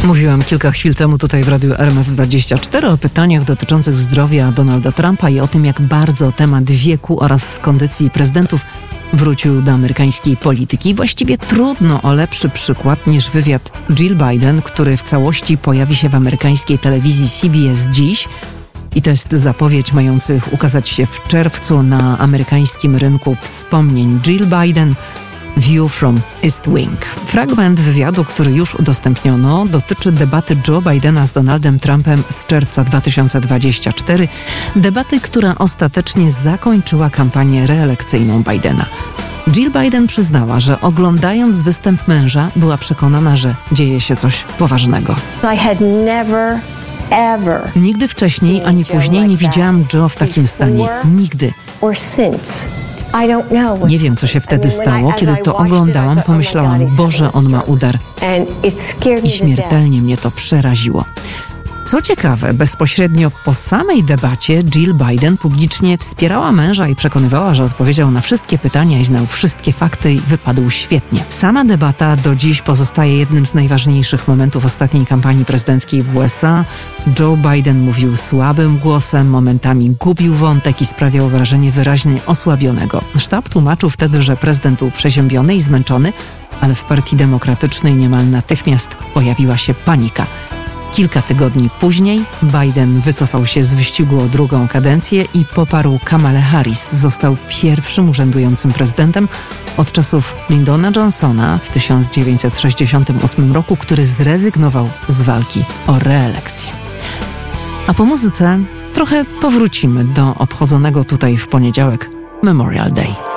Mówiłam kilka chwil temu tutaj w Radiu RMF24 o pytaniach dotyczących zdrowia Donalda Trumpa i o tym, jak bardzo temat wieku oraz kondycji prezydentów wrócił do amerykańskiej polityki. Właściwie trudno o lepszy przykład niż wywiad Jill Biden, który w całości pojawi się w amerykańskiej telewizji CBS dziś. I to jest zapowiedź mających ukazać się w czerwcu na amerykańskim rynku wspomnień Jill Biden View from East Wing. Fragment wywiadu, który już udostępniono, dotyczy debaty Joe Bidena z Donaldem Trumpem z czerwca 2024. Debaty, która ostatecznie zakończyła kampanię reelekcyjną Bidena. Jill Biden przyznała, że oglądając występ męża, była przekonana, że dzieje się coś poważnego. Nigdy wcześniej ani później nie widziałam Joe w takim stanie. Nigdy. Nie wiem, co się wtedy stało. Kiedy to oglądałam, pomyślałam, Boże, on ma udar. I śmiertelnie mnie to przeraziło. Co ciekawe, bezpośrednio po samej debacie Jill Biden publicznie wspierała męża i przekonywała, że odpowiedział na wszystkie pytania i znał wszystkie fakty i wypadł świetnie. Sama debata do dziś pozostaje jednym z najważniejszych momentów ostatniej kampanii prezydenckiej w USA. Joe Biden mówił słabym głosem, momentami gubił wątek i sprawiał wrażenie wyraźnie osłabionego. Sztab tłumaczył wtedy, że prezydent był przeziębiony i zmęczony, ale w Partii Demokratycznej niemal natychmiast pojawiła się panika. Kilka tygodni później Biden wycofał się z wyścigu o drugą kadencję i poparł Kamalę Harris. Został pierwszym urzędującym prezydentem od czasów Lyndona Johnsona w 1968 roku, który zrezygnował z walki o reelekcję. A po muzyce trochę powrócimy do obchodzonego tutaj w poniedziałek Memorial Day.